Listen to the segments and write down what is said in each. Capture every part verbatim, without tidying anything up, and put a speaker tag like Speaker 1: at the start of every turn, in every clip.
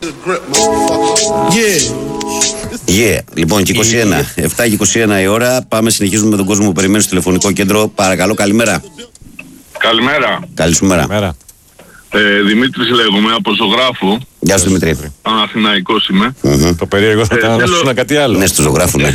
Speaker 1: Yeah. Λοιπόν, και είκοσι ένα, εφτά και είκοσι ένα η ώρα. Πάμε, συνεχίζουμε με τον κόσμο που περιμένει στο τηλεφωνικό κέντρο. Παρακαλώ, καλημέρα.
Speaker 2: Καλημέρα.
Speaker 1: Καλή σου μέρα.
Speaker 3: Καλημέρα.
Speaker 2: Ε, Δημήτρης λέγομαι, από Ζωγράφου.
Speaker 1: Γεια σου, Δημήτρη.
Speaker 2: Παναθηναϊκός είμαι.
Speaker 1: Mm-hmm.
Speaker 3: Το περίεργο θα ήταν να σου να κάτι άλλο.
Speaker 1: Ναι, στο Ζωγράφου, ναι.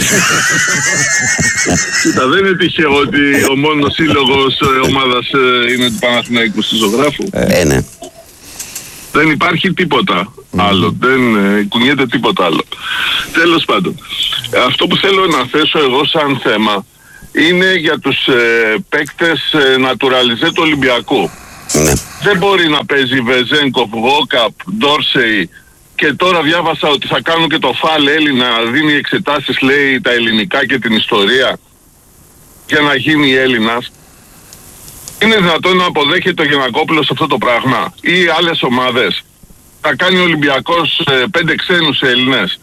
Speaker 2: Κοίτα, δεν είναι τυχαίο ότι ο μόνος σύλλογος ομάδας είναι του Παναθηναϊκού στο Ζωγράφου.
Speaker 1: Ε, ναι.
Speaker 2: Δεν υπάρχει τίποτα mm. άλλο. Δεν ε, κουνιέται τίποτα άλλο. Τέλος πάντων, αυτό που θέλω να θέσω εγώ σαν θέμα είναι για τους ε, παίκτες ε, naturalizé του Ολυμπιακού.
Speaker 1: Ναι.
Speaker 2: Δεν μπορεί να παίζει Βεζένκοφ, Γόκαπ, Ντόρσεϊ και τώρα διάβασα ότι θα κάνουν και το ΦΑΛ Έλληνα, δίνει εξετάσεις, λέει, τα ελληνικά και την ιστορία για να γίνει Έλληνας. Είναι δυνατόν να αποδέχεται ο Γιαννακόπουλος αυτό το πράγμα ή άλλες ομάδες? Θα κάνει ο Ολυμπιακός ε, πέντε ξένους Έλληνες.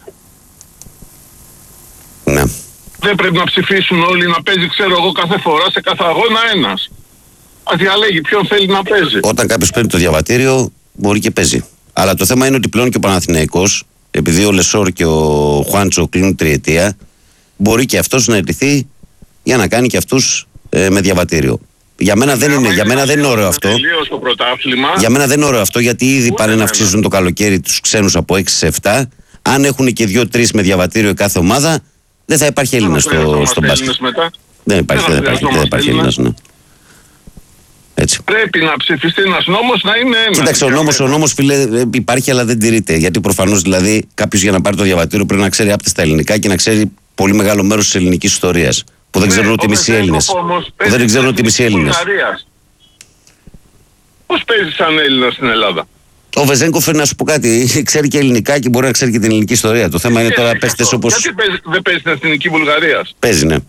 Speaker 1: Ναι.
Speaker 2: Δεν πρέπει να ψηφίσουν όλοι να παίζει, ξέρω εγώ, κάθε φορά σε κάθε αγώνα ένας. Ας διαλέγει ποιον θέλει να παίζει.
Speaker 1: Όταν κάποιος παίρνει το διαβατήριο, μπορεί και παίζει. Αλλά το θέμα είναι ότι πλέον και ο Παναθηναϊκός, επειδή ο Λεσόρ και ο Χουάντσο κλείνουν τριετία, μπορεί και αυτός να αιτηθεί για να κάνει και αυτούς ε, με διαβατήριο. Για μένα δεν είναι, για μένα δεν είναι ωραίο αυτό. Για μένα δεν είναι ωραίο αυτό, γιατί ήδη πάνε να αυξήσουν το καλοκαίρι τους ξένους από έξι σε επτά. Αν έχουν και δύο-τρεις με διαβατήριο κάθε ομάδα, δεν θα υπάρχει Έλληνας στο, στο μπάσκετ. Δεν υπάρχει, δεν υπάρχει, δεν υπάρχει Έλληνας, ναι. Έτσι.
Speaker 2: Πρέπει να ψηφιστεί ένας νόμος να είναι ένας.
Speaker 1: Κοίταξε, ο νόμος, ο νόμος, φίλε, υπάρχει, αλλά δεν τηρείται. Γιατί προφανώς, δηλαδή, κάποιος για να πάρει το διαβατήριο πρέπει να ξέρει άπτες τα ελληνικά και να ξέρει πολύ μεγάλο μέρος της ελληνικής ιστορίας. Που δεν ναι, ξέρουν ότι μισοί Έλληνες. Που δεν ξέρουν ότι μισοί Έλληνες.
Speaker 2: Πώς παίζει σαν Έλληνας στην Ελλάδα?
Speaker 1: Ο Βεζένκοφ, να σου πω κάτι, ξέρει και ελληνικά και μπορεί να ξέρει και την ελληνική ιστορία. Το θέμα είναι τώρα παίχτες όπως.
Speaker 2: Γιατί παίζει, δεν παίζει στην εθνική Βουλγαρίας?
Speaker 1: Παίζει, ναι.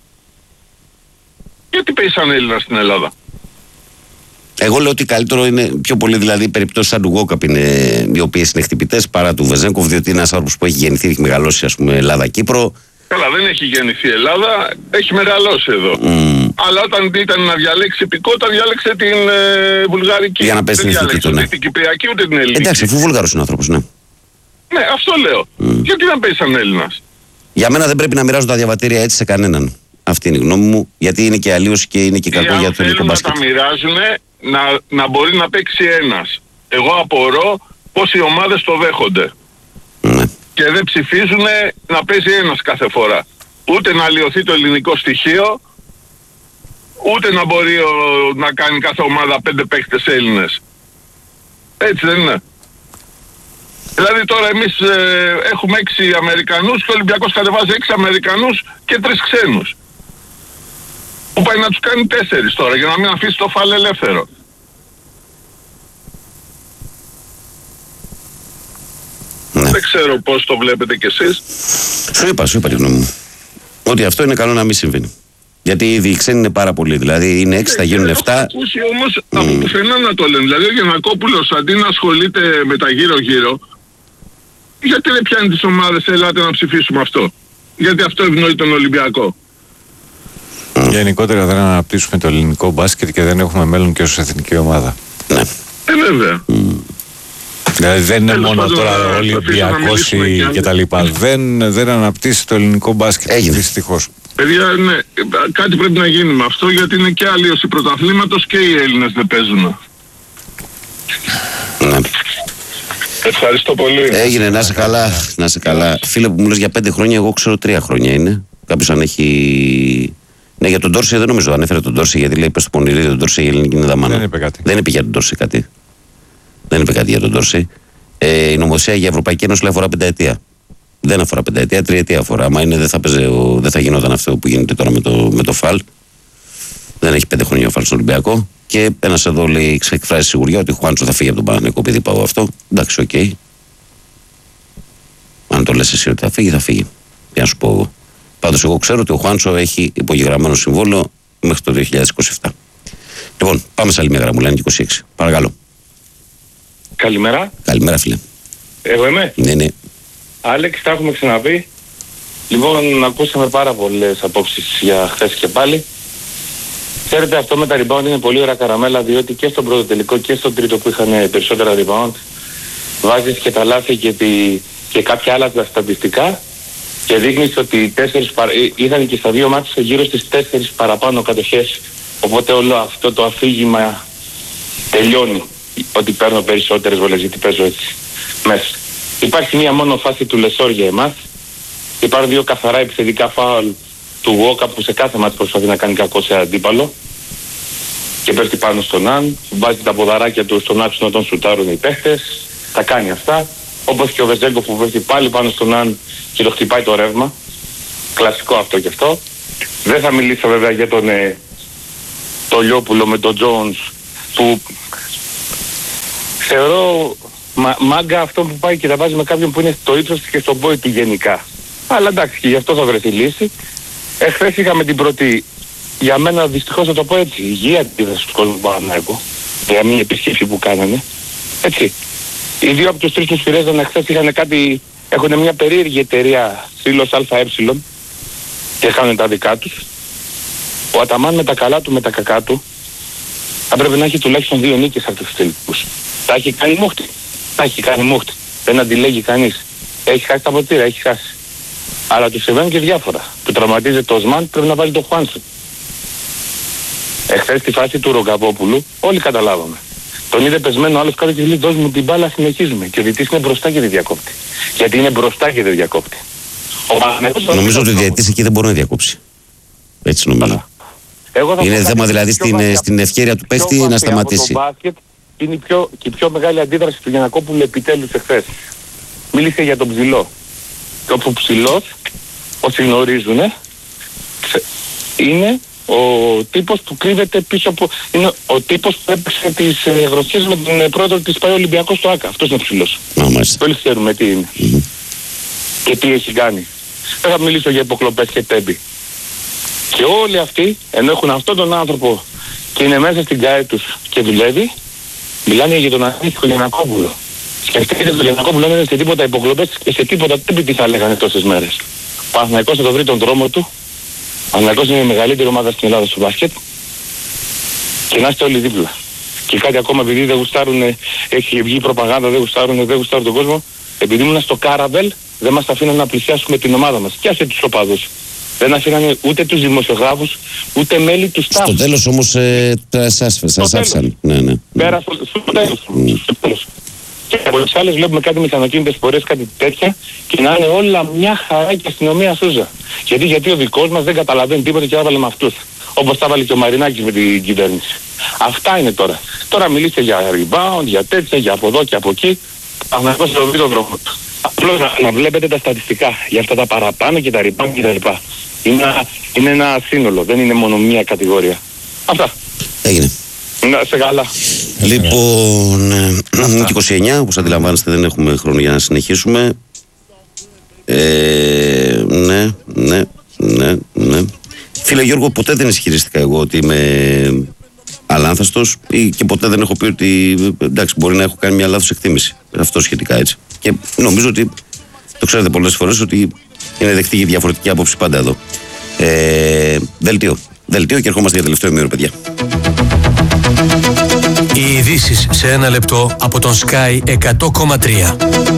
Speaker 2: Γιατί παίζει σαν Έλληνας στην Ελλάδα?
Speaker 1: Εγώ λέω ότι καλύτερο είναι πιο πολύ, δηλαδή, περιπτώσεις σαν του Γόκαπ είναι οι οποίες είναι χτυπητές παρά του Βεζένκοφ, διότι είναι ένας άνθρωπος που έχει γεννηθεί, έχει μεγαλώσει, ας πούμε, Ελλάδα-Κύπρο.
Speaker 2: Καλά, δεν έχει γεννηθεί η Ελλάδα, έχει μεγαλώσει εδώ.
Speaker 1: Mm.
Speaker 2: Αλλά όταν ήταν να διαλέξει υπηκότητα, διάλεξε την ε, βουλγαρική.
Speaker 1: Για να πέσει την ηθική του, ναι.
Speaker 2: Ούτε την κυπριακή ούτε την ελληνική.
Speaker 1: Εντάξει, αφού Βούλγαρος είναι ο άνθρωπος, ναι.
Speaker 2: Ναι, αυτό λέω. Mm. Γιατί να παίζει σαν Έλληνας? Για
Speaker 1: μένα δεν πρέπει να μοιράζουν τα διαβατήρια έτσι σε κανέναν. Αυτή είναι η γνώμη μου, γιατί είναι και αλλίωση και είναι και κακό για το ελληνικό μπάσκετ.
Speaker 2: Να τα μοιράζουν, να, να μπορεί να παίξει ένας. Εγώ απορώ πώς οι ομάδες το δέχονται.
Speaker 1: Ναι.
Speaker 2: Και δεν ψηφίζουν να παίζει ένας κάθε φορά. Ούτε να αλλοιωθεί το ελληνικό στοιχείο, ούτε να μπορεί ο, να κάνει κάθε ομάδα πέντε παίκτες Έλληνες. Έτσι δεν είναι? Δηλαδή τώρα εμείς ε, έχουμε έξι Αμερικανούς και ο Ολυμπιακός κατεβάζει έξι Αμερικανούς και τρεις ξένους. Που πάει να τους κάνει τέσσερις τώρα για να μην αφήσει το ΦΑΛ ελεύθερο.
Speaker 1: Ναι.
Speaker 2: Δεν ξέρω πώς το βλέπετε κι εσείς.
Speaker 1: Σου είπα, σου είπα τη γνώμη μου. Ότι αυτό είναι καλό να μην συμβαίνει. Γιατί ήδη οι ξένοι είναι πάρα πολλοί. Δηλαδή είναι έξι, θα γίνουν επτά.
Speaker 2: Έχω ακούσει όμως mm. από πουθενά να το λένε. Δηλαδή ο Γιαννακόπουλος αντί να ασχολείται με τα γύρω-γύρω, γιατί δεν πιάνει τις ομάδες, ελάτε να ψηφίσουμε αυτό? Γιατί αυτό ευνοεί τον Ολυμπιακό.
Speaker 3: Mm. Γενικότερα δεν αναπτύσσουμε το ελληνικό μπάσκετ και δεν έχουμε μέλλον και ως εθνική ομάδα.
Speaker 1: Ναι.
Speaker 2: Ε, βέβαια. Mm.
Speaker 3: Δηλαδή δεν είναι μόνο τώρα ο Ολυμπιακός και τα λοιπά. Δεν, δεν αναπτύσσει το ελληνικό μπάσκετ.
Speaker 1: Έγινε.
Speaker 3: Δυστυχώς.
Speaker 2: Παιδιά, ναι, κάτι πρέπει να γίνει με αυτό, γιατί είναι και αλλίωση πρωταθλήματος και οι Έλληνες δεν παίζουν.
Speaker 1: Ναι.
Speaker 2: Ευχαριστώ πολύ.
Speaker 1: Έγινε, να είσαι καλά, να είσαι καλά. Φίλε που μου λες για πέντε χρόνια, εγώ ξέρω τρία χρόνια είναι. Κάποιος αν έχει... Ναι, για τον Ντόρσεϊ δεν νομίζω, ανέφερε τον Ντόρσεϊ, γιατί λέει πες του Πονηρίδη, τον Ντόρσεϊ η ελληνική είναι δαμάνα.
Speaker 3: Δεν είπε κάτι.
Speaker 1: Δεν είπε για τον Ντόρσεϊ κάτι. Δεν είπε κάτι για τον Ντόρσεϊ. Ε, η νομοθεσία για Ευρωπαϊκή Ένωση λέει αφορά πενταετία. Δεν αφορά πενταετία, τριετία αφορά. Άμα είναι, δεν θα, παίζε, δεν θα γινόταν αυτό που γίνεται τώρα με το, με το ΦΑΛ. Δεν έχει πέντε χρόνια ο ΦΑΛ στον Ολυμπιακό. Και ένας εδώ λέει, εκφράζει σιγουριά ότι ο Χουάντσο θα φύγει από τον Παναθηναϊκό επειδή πάω αυτό. Εντάξει, οκ. Okay. Αν το λες εσύ ότι θα φύγει, θα φύγει. Για να σου πω εγώ. Πάντως, εγώ ξέρω ότι ο Χουάντσο έχει υπογεγραμμένο συμβόλαιο μέχρι το δύο χιλιάδες είκοσι επτά. Λοιπόν, πάμε σε άλλη μια γραμμούλα, είναι και είκοσι έξι. Παρακαλώ.
Speaker 4: Καλημέρα.
Speaker 1: Καλημέρα, φίλε.
Speaker 4: Εγώ είμαι.
Speaker 1: Ναι, ναι.
Speaker 4: Άλεξ, τα έχουμε ξαναπεί. Λοιπόν, ακούσαμε πάρα πολλές απόψεις για χθες και πάλι. Ξέρετε, αυτό με τα rebound είναι πολύ ωραία καραμέλα, διότι και στον πρώτο τελικό και στον τρίτο που είχαν περισσότερα rebound βάζεις και τα λάθη και, τη, και κάποια άλλα τα στατιστικά και δείχνεις ότι τέσσερις παρα... είχαν και στα δύο μάτια γύρω στις τέσσερις παραπάνω κατοχές. Οπότε όλο αυτό το αφήγημα τελειώνει ότι παίρνω περισσότερες βολές γιατί παίζω έτσι μέσα. Υπάρχει μία μόνο φάση του Λεσόρ για εμάς. Υπάρχουν δύο καθαρά επιθετικά φάουλ του Γουόκα που σε κάθε μάτι προσπαθεί να κάνει κακό σε αντίπαλο και πέφτει πάνω στον Αν, βάζει τα ποδαράκια του στον άξονα να τον σουτάρουν οι παίχτες, τα κάνει αυτά, όπως και ο Βεζέγκοφ που πέφτει πάλι πάνω στον Αν και το χτυπάει το ρεύμα, κλασικό αυτό και αυτό. Δεν θα μιλήσω βέβαια για τον ε, το Λιόπουλο με τον Τζόουνς που θεωρώ μα, μάγκα αυτό που πάει και τα βάζει με κάποιον που είναι στο ύψος και στον πόη του γενικά. Αλλά εντάξει, και γι' αυτό θα βρεθεί λύση. Εχθές είχαμε την πρώτη, για μένα δυστυχώς θα το πω έτσι, υγεία αντίδραση του κόσμου του Παναθηναϊκού για μια επίσκεψη που κάνανε. Έτσι. Οι δύο από τους τρεις τους φυρέζαν εχθές είχαν κάτι, έχουν μια περίεργη εταιρεία Σύλλος ΑΕ και είχαν τα δικά τους. Ο Αταμάν με τα καλά του, με τα κακά του, θα πρέπει να έχει τουλάχιστον δύο νίκες από τους τελικούς. Τα έχει κάνει μούχτη. Τα έχει κάνει μούχτη. Δεν αντιλέγει κανείς. Έχει χάσει τα ποτήρια, έχει χάσει. Αλλά του συμβαίνουν και διάφορα. Του τραυματίζεται το Οσμάν, πρέπει να βάλει το Χουάνσον. Εχθές στη φάση του Ρογκαβόπουλου, όλοι καταλάβαμε. Τον είδε πεσμένο άλλος κάτω και λέει δώσ' μου την μπάλα, συνεχίζουμε. Και ο διαιτητής είναι μπροστά και δεν διακόπτει. Γιατί είναι μπροστά και δεν διακόπτει. Ο
Speaker 1: νομίζω ότι ο διαιτητής εκεί δεν μπορεί να διακόψει. Έτσι νομίζω. Είναι θέμα δηλαδή στην, στην ευκαιρία του παίχτη να σταματήσει.
Speaker 4: Το μπάσκετ είναι η πιο, και η πιο μεγάλη αντίδραση του Γιαννακόπουλου επιτέλους εχθές. Μίλησε για τον ψηλό. Και όπου ψηλός, όσοι γνωρίζουνε, είναι ο τύπος που κρύβεται πίσω από... είναι ο τύπος που έπαιξε τις ε, γροθιές με τον πρόεδρο της ΠΑΕ Ολυμπιακός στο ΆΚΑ. Αυτός είναι ο ψηλός. Όλοι ξέρουμε τι είναι. Mm-hmm. Και τι έχει κάνει. Δεν θα μιλήσω για υποκλοπές και τέμπη. Και όλοι αυτοί, ενώ έχουν αυτόν τον άνθρωπο και είναι μέσα στην ΚΑΕ τους και δουλεύει, μιλάνε για τον αντίστοιχο Γιαννακόπουλο. Σκεφτείτε τον Γιαννακόπουλο δεν είναι σε τίποτα υποκλοπές και σε τίποτα τέμπη τι θα λέγανε τόσες μέρες. Ο Παναθηναϊκός θα το βρει τον δρόμο του. Ο Παναθηναϊκός είναι η μεγαλύτερη ομάδα στην Ελλάδα στο μπάσκετ και να είστε όλοι δίπλα. Και κάτι ακόμα, επειδή δεν γουστάρουν, έχει βγει η προπαγάνδα, δεν γουστάρουν, δεν γουστάρουν τον κόσμο, επειδή ήμουν στο Κάραβελ, δεν μας αφήναν να πλησιάσουμε την ομάδα μας. Και άσε τους οπαδούς. Δεν αφήνανε ούτε τους δημοσιογράφους, ούτε μέλη του staff.
Speaker 1: Στο τέλος όμως ε, σας, σας άφησαν. Ναι, ναι.
Speaker 4: Πέρα στο, στο τέλος. Mm. Στο τέλος. Και από τις άλλες βλέπουμε κάτι μηχανοκίνητες πορείες, κάτι τέτοια και να είναι όλα μια χαρά και αστυνομία σούζα. Γιατί, γιατί ο δικός μας δεν καταλαβαίνει τίποτα και έβαλε με αυτούς. Όπως τα έβαλε και ο Μαρινάκης με την κυβέρνηση. Αυτά είναι τώρα. Τώρα μιλήστε για rebound, για τέτοια, για από εδώ και από εκεί. Παναθηναϊκός θα βρει τον δρόμο του. Απλώς να, να βλέπετε τα στατιστικά για αυτά τα παραπάνω και τα rebound και τα λοιπά. Είναι ένα, είναι ένα σύνολο, δεν είναι μόνο μία κατηγορία. Αυτά.
Speaker 1: Έγινε.
Speaker 4: Να σε καλά.
Speaker 1: Λοιπόν, είκοσι εννιά, όπως αντιλαμβάνεστε δεν έχουμε χρόνο για να συνεχίσουμε. Ε, ναι, ναι, ναι, ναι. Φίλε Γιώργο, ποτέ δεν ισχυρίστηκα εγώ ότι είμαι αλάνθαστος και ποτέ δεν έχω πει ότι εντάξει, μπορεί να έχω κάνει μια λάθος εκτίμηση. Αυτό σχετικά έτσι. Και νομίζω ότι το ξέρετε πολλές φορές ότι είναι δεκτή και διαφορετική άποψη πάντα εδώ. Ε, δελτίο. Δελτίο και ερχόμαστε για τελευταίο ημίωρο, παιδιά.
Speaker 5: Οι ειδήσεις σε ένα λεπτό από τον Sky εκατό κόμμα τρία.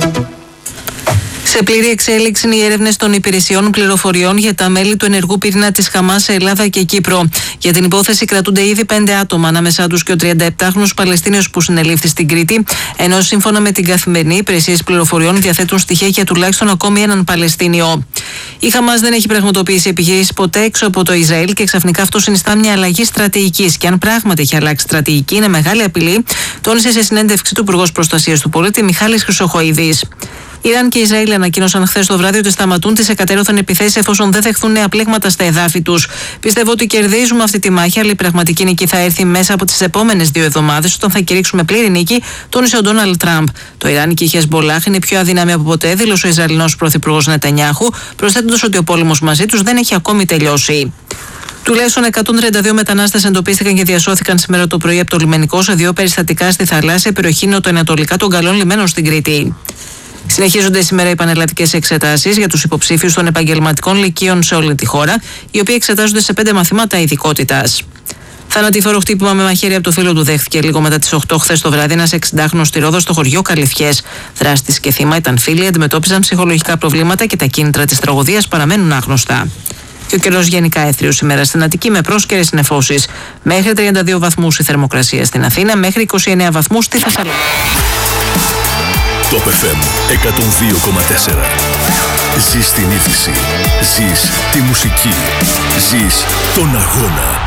Speaker 6: Σε πλήρη εξέλιξη είναι οι έρευνες των υπηρεσιών πληροφοριών για τα μέλη του ενεργού πυρήνα της Χαμάς σε Ελλάδα και Κύπρο. Για την υπόθεση κρατούνται ήδη πέντε άτομα, ανάμεσά τους και ο τριανταεπτάχρονος Παλαιστίνιος που συνελήφθη στην Κρήτη, ενώ σύμφωνα με την Καθημερινή, οι υπηρεσίες πληροφοριών διαθέτουν στοιχεία για τουλάχιστον ακόμη έναν Παλαιστίνιο. Η Χαμάς δεν έχει πραγματοποιήσει επιχειρήσεις ποτέ έξω από το Ισραήλ και ξαφνικά αυτό συνιστά μια αλλαγή στρατηγικής. Και αν πράγματι έχει αλλάξει στρατηγική, είναι μεγάλη απειλή, τόνισε σε συνέντευξη του Υπουργός Προστασίας του Πολίτη Μιχάλης Χρυσοχοϊδής. Ιράν και Ισραήλ ανακοίνωσαν χθες το βράδυ ότι σταματούν τις εκατέρωθεν επιθέσεις εφόσον δεν δεχθούν νέα πλήγματα στα εδάφη τους. Πιστεύω ότι κερδίζουμε αυτή τη μάχη, αλλά η πραγματική νίκη θα έρθει μέσα από τις επόμενες δύο εβδομάδες, όταν θα κηρύξουμε πλήρη νίκη, τόνισε ο Ντόναλντ Τραμπ. Το Ιράν και η Χεσμπολάχ είναι πιο αδύναμη από ποτέ, δήλωσε ο Ισραηλινός πρωθυπουργός Νετανιάχου, προσθέτοντας ότι ο πόλεμος μαζί τους δεν έχει ακόμη τελειώσει. Τουλάχιστον εκατόν τριάντα δύο μετανάστες εντοπίστηκαν και διασώθηκαν σήμερα το πρωί από το λιμενικό σε δύο περιστατικά στη θαλάσσια περιοχή νοτοανατολικά των Καλών Λιμένων στην Κρήτη. Συνεχίζονται σήμερα οι πανελλαδικές εξετάσεις για τους υποψήφιους των επαγγελματικών λυκείων σε όλη τη χώρα, οι οποίοι εξετάζονται σε πέντε μαθήματα ειδικότητας. Θανατηφόρο χτύπημα με μαχαίρι από το φίλο του δέχθηκε λίγο μετά τις οκτώ χθες το βράδυ ένας εξηντάχρονος στη Ρόδο στο χωριό Καλυφιές. Δράστης και θύμα ήταν φίλοι, αντιμετώπιζαν ψυχολογικά προβλήματα και τα κίνητρα της τραγωδίας παραμένουν άγνωστα. Και ο καιρός γενικά έθριος σήμερα στην Αττική με πρόσκαιρες νεφώσεις. Μέχρι τριάντα δύο βαθμούς η θερμοκρασία στην Αθήνα, μέχρι είκοσι εννέα βαθμούς στη Θεσσαλονίκη.
Speaker 7: Top εφ εμ εκατόν δύο κόμμα τέσσερα. Ζεις την είδηση. Ζεις τη μουσική. Ζεις τον αγώνα.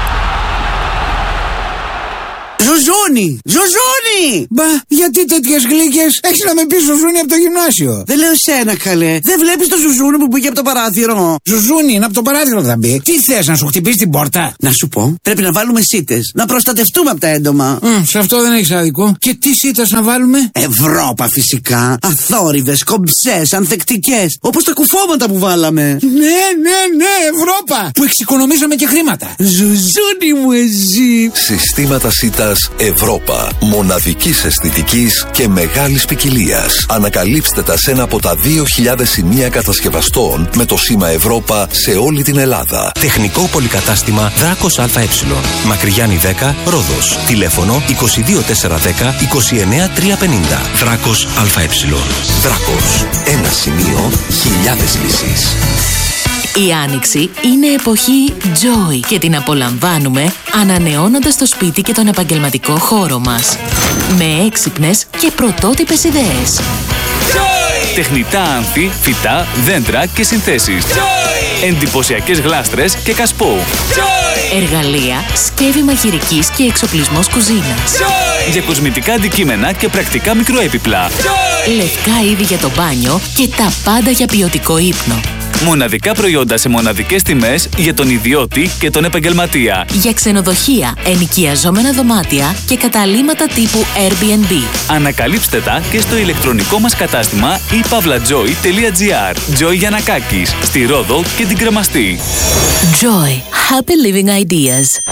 Speaker 8: Ζουζούνι! Ζουζούνι!
Speaker 9: Μπα, γιατί τέτοιες γλύκες? Έχεις να με πεις Ζουζούνι από το γυμνάσιο.
Speaker 8: Δεν λέω σένα, καλέ. Δεν βλέπεις το Ζουζούνι που πήγε από το παράθυρο?
Speaker 9: Ζουζούνι, είναι από το παράθυρο θα μπει. Τι θες, να σου χτυπήσει την πόρτα?
Speaker 8: Να σου πω, πρέπει να βάλουμε σίτες. Να προστατευτούμε από τα έντομα.
Speaker 9: Mm, σε αυτό δεν έχεις άδικο. Και τι σίτες να βάλουμε?
Speaker 8: Ευρώπα φυσικά. Αθόρυβες, κομψές, ανθεκτικές. Όπως τα κουφώματα που βάλαμε.
Speaker 9: Ναι, ναι, ναι, Ευρώπα! Που εξοικονομήσαμε και χρήματα.
Speaker 8: Ζουζούνι μου εσύ.
Speaker 7: Συστήματα σίτας Ευρώπα. Μοναδικής αισθητικής και μεγάλης ποικιλίας. Ανακαλύψτε τα σε ένα από τα δύο χιλιάδες σημεία κατασκευαστών με το σήμα Ευρώπα σε όλη την Ελλάδα.
Speaker 5: Τεχνικό πολυκατάστημα Δράκος ΑΕ. Μακρυγιάννη δέκα, Ρόδος. Τηλέφωνο είκοσι δύο τετρακόσια δέκα είκοσι εννέα τριακόσια πενήντα. Δράκος ΑΕ.
Speaker 7: Δράκος. Ένα σημείο, χιλιάδες λύσεις.
Speaker 10: Η Άνοιξη είναι εποχή Joy και την απολαμβάνουμε ανανεώνοντας το σπίτι και τον επαγγελματικό χώρο μας. Με έξυπνες και πρωτότυπες ιδέες.
Speaker 11: Joy! Τεχνητά άνθη, φυτά, δέντρα και συνθέσεις. Joy! Εντυπωσιακές γλάστρες και κασπό.
Speaker 10: Joy! Εργαλεία, σκεύη μαγειρικής και εξοπλισμός κουζίνας.
Speaker 11: Joy! Για κοσμητικά αντικείμενα και πρακτικά μικροέπιπλα.
Speaker 10: Joy! Λευκά είδη για το μπάνιο και τα πάντα για ποιοτικό ύπνο.
Speaker 11: Μοναδικά προϊόντα σε μοναδικές τιμές για τον ιδιώτη και τον επαγγελματία.
Speaker 10: Για ξενοδοχεία, ενοικιαζόμενα δωμάτια και καταλύματα τύπου Airbnb.
Speaker 11: Ανακαλύψτε τα και στο ηλεκτρονικό μας κατάστημα e pavlajoy τελεία gr. Joy Γιαννακάκης, στη Ρόδο και την Κρεμαστή.
Speaker 10: Joy. Happy living ideas.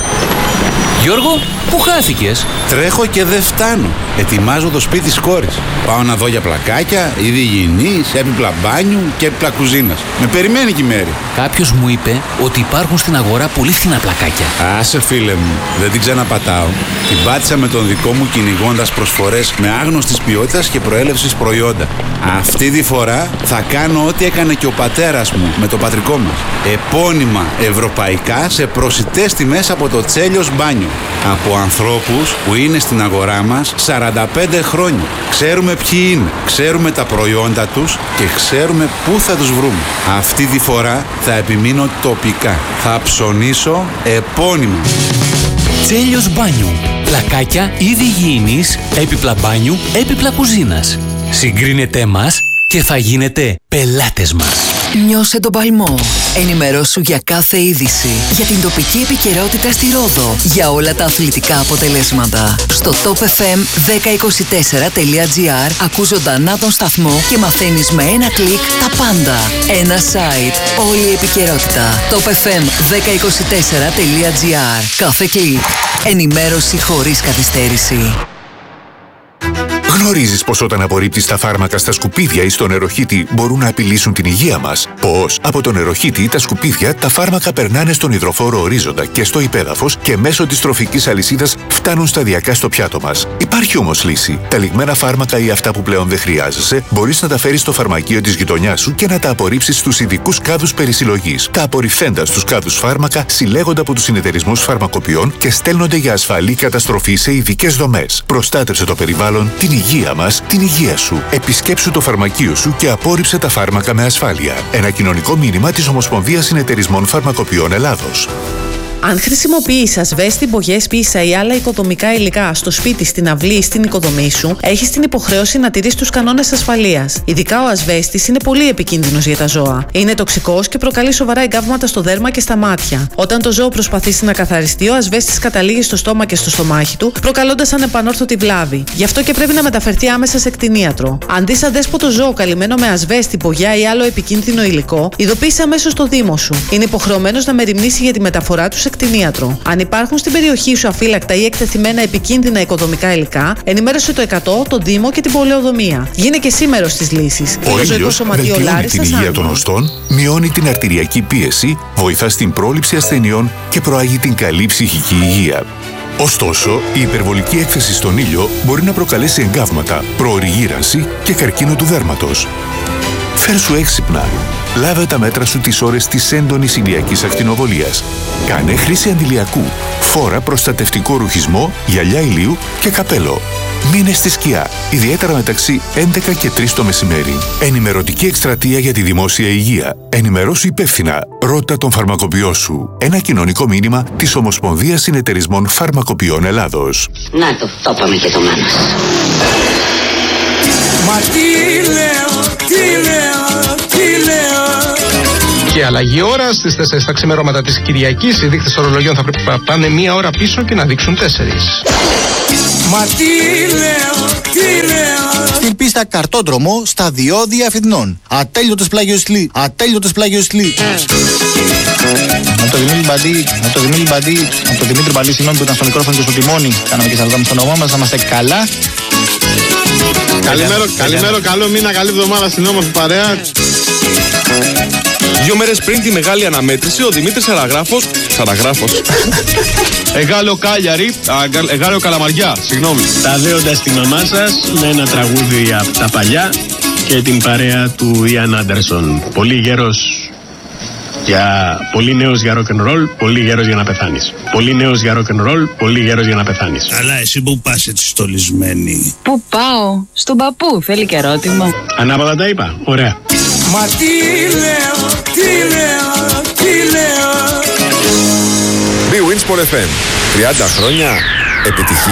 Speaker 12: Γιώργο, πού χάθηκες?
Speaker 13: Τρέχω και δεν φτάνω. Ετοιμάζω το σπίτι της κόρης. Πάω να δω για πλακάκια, είδη υγιεινής, έπιπλα μπάνιου και έπιπλα κουζίνας. Με περιμένει και η Μέρη.
Speaker 12: Κάποιος μου είπε ότι υπάρχουν στην αγορά πολύ φθηνά πλακάκια.
Speaker 13: Άσε φίλε μου, δεν την ξαναπατάω. Την πάτησα με τον δικό μου κυνηγώντας προσφορές με άγνωστης ποιότητας και προέλευσης προϊόντα. Αυτή τη φορά θα κάνω ό,τι έκανε και ο πατέρας μου με το πατρικό μας. Επώνυμα ευρωπαϊκά σε προσιτές τιμές από το Τσέλιος Μπάνιο. Από ανθρώπους που είναι στην αγορά μας σαράντα πέντε χρόνια. Ξέρουμε ποιοι είναι, ξέρουμε τα προϊόντα τους και ξέρουμε πού θα τους βρούμε. Αυτή τη φορά θα επιμείνω τοπικά. Θα ψωνίσω επώνυμα.
Speaker 12: Τσέλιος Μπάνιου. Πλακάκια, είδη υγιεινής, έπιπλα μπάνιου, έπιπλα κουζίνας. Συγκρίνετε μας και θα γίνετε πελάτες μας.
Speaker 14: Νιώσε τον παλμό. Ενημερώσου για κάθε είδηση. Για την τοπική επικαιρότητα στη Ρόδο. Για όλα τα αθλητικά αποτελέσματα. Στο top εφ εμ δέκα είκοσι τέσσερα τελεία gr ακούς ζωντανά τον σταθμό και μαθαίνεις με ένα κλικ τα πάντα. Ένα site. Όλη η επικαιρότητα. top εφ εμ δέκα είκοσι τέσσερα τελεία gr. Κάθε κλικ. Ενημέρωση χωρίς καθυστέρηση.
Speaker 15: Γνωρίζεις πως όταν απορρίπτεις τα φάρμακα στα σκουπίδια ή στο νεροχύτη μπορούν να απειλήσουν την υγεία μας? Πώς? Από το νεροχύτη τα σκουπίδια, τα φάρμακα περνάνε στον υδροφόρο ορίζοντα και στο υπέδαφος και μέσω της τροφικής αλυσίδας φτάνουν σταδιακά στο πιάτο μας. Υπάρχει όμως λύση. Τα λιγμένα φάρμακα ή αυτά που πλέον δεν χρειάζεσαι μπορείς να τα φέρεις στο φαρμακείο της γειτονιάς σου και να τα απορρίψεις στους ειδικούς κάδους περισυλλογής. Τα απορριφθέντα στους κάδους φάρμακα συλλέγονται από τους συνεταιρισμούς φαρμακοποιών και στέλνονται για ασφαλή καταστροφή σε ειδικές δομές. Προστάτευσε το περιβάλλον, την υγεία μας, την υγεία σου. Επισκέψου το φαρμακείο σου και απόρριψε τα φάρμακα με ασφάλεια. Ένα κοινωνικό μήνυμα της Ομοσπονδίας Συνεταιρισμών Φαρμακοποιών Ελλάδος.
Speaker 16: Αν χρησιμοποιείς ασβέστη, μπογιές, πίσα ή άλλα οικοδομικά υλικά στο σπίτι, στην αυλή ή στην οικοδομή σου, έχεις την υποχρέωση να τηρείς τους κανόνες ασφαλείας. Ειδικά ο ασβέστης είναι πολύ επικίνδυνος για τα ζώα. Είναι τοξικός και προκαλεί σοβαρά εγκάβματα στο δέρμα και στα μάτια. Όταν το ζώο προσπαθήσει να καθαριστεί, ο ασβέστης καταλήγει στο στόμα και στο στομάχι του, προκαλώντας ανεπανόρθωτη βλάβη. Γι' αυτό και πρέπει να μεταφερθεί άμεσα σε κτηνίατρο. Αν δεις αδέσποτο ζώο καλυμμένο με ασβέστη, μπογιά ή άλλο επικίνδυνο υλικό, ειδοποίησε αμέσως το Δήμο σου. Είναι υποχρεωμένος να μεριμνήσει για τη μεταφορά του σε κτηνίατρο. Αν υπάρχουν στην περιοχή σου αφύλακτα ή εκτεθειμένα επικίνδυνα οικοδομικά υλικά, ενημέρωσε το εκατό, τον Δήμο και την Πολεοδομία. Γίνε και εσύ μέρος της λύσης.
Speaker 15: Ο ήλιος βελτιώνει την υγεία των οστών, μειώνει την αρτηριακή πίεση, βοηθά στην πρόληψη ασθενειών και προάγει την καλή ψυχική υγεία. Ωστόσο, η υπερβολική έκθεση στον ήλιο μπορεί να προκαλέσει εγκάβματα, προωρή γύρανση και καρκίνο του δέρματος. Φέρσου έξυπνα. Λάβε τα μέτρα σου τις ώρες της έντονης ηλιακής ακτινοβολίας. Κάνε χρήση αντιλιακού. Φόρα προστατευτικό ρουχισμό, γυαλιά ηλίου και καπέλο. Μείνε στη σκιά, ιδιαίτερα μεταξύ έντεκα και τρεις το μεσημέρι. Ενημερωτική εκστρατεία για τη δημόσια υγεία. Ενημερώσου υπεύθυνα. Ρώτα τον φαρμακοποιό σου. Ένα κοινωνικό μήνυμα της Ομοσπονδίας Συνεταιρισμών Φαρμακοποιών Ελλάδος.
Speaker 17: Να το, το είπαμε και το μάνος.
Speaker 18: Μα τι λέω, τι λέω, τι λέω. Και αλλαγή ώρα στις τέσσερις τα ξημερώματα της Κυριακής. Οι δείκτες ορολογιών θα πρέπει να πάνε μία ώρα πίσω και να δείξουν τέσσερις.
Speaker 19: Μα τι λέω, τι λέω. Στην πίστα Καρτόδρομο στα διόδια Αθηνών. Ατέλειωτες πλάγιοι, ατέλειωτες πλάγιοι. Από το Δημήτρη Μπαντή, από το Δημήτρη Μπαντή, από το Δημήτρη Μπαντή, συγγνώμη που ήταν στο μικρόφωνο και στο τιμόνι. Κάναμε και σαλδάμε στο όνομά μας, να είμαστε καλά.
Speaker 20: Καλημέρα, καλημέρα, καλό μήνα, καλή εβδομάδα στην όμορφη παρέα. Δύο μέρες πριν τη μεγάλη αναμέτρηση, ο Δημήτρης Σαραγράφος, Σαραγράφος, Εγάλεο Κάλιαρη, Εγάλεο Καλαμαριά, συγγνώμη.
Speaker 21: Τα δέοντα στη μαμά σας με ένα τραγούδι από τα παλιά και την παρέα του Ιαν Άντερσον. Πολύ γέρος για... Πολύ νέος για rock and roll, πολύ γέρος για να πεθάνεις. Πολύ νέος για rock and roll, πολύ γέρος για να πεθάνεις.
Speaker 22: Αλλά εσύ που πας έτσι στολισμένη?
Speaker 23: Πού πάω? Στον παππού, θέλει και ερώτημα.
Speaker 21: Ανάποδα τα είπα, ωραία.
Speaker 18: Μα τι λέω, τι λέω, τι λέω.
Speaker 24: Big Wins Sport εφ εμ. τριάντα χρόνια επιτυχία.